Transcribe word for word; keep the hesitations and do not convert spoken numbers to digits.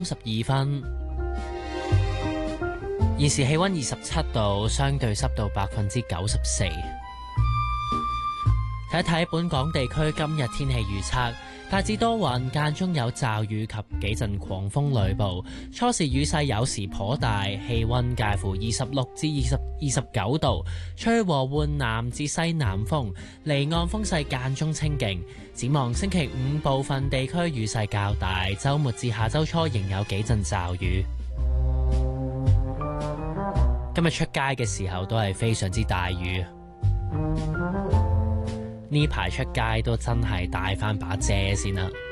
十二分。現時氣溫二十七度，相對濕度百分之九十四。睇一睇本港地區今日天氣預測，大致多雲，間中有驟雨及幾陣狂風雷暴，初時雨勢有時頗大，氣溫介乎二十六至二十二十九度，吹和緩南至西南風，離岸風勢間中清勁。展望星期五部分地區雨勢較大，週末至下週初仍有幾陣驟雨。今日出街嘅時候都係非常之大雨。呢排出街都真係帶返把遮先啦。